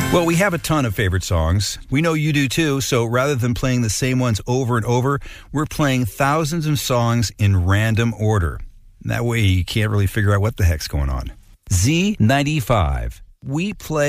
Well, we have a ton of favorite songs. We know you do too, so rather than playing the same ones over and over, we're playing thousands of songs in random order. That way you can't really figure out what the heck's going on. Z95. We play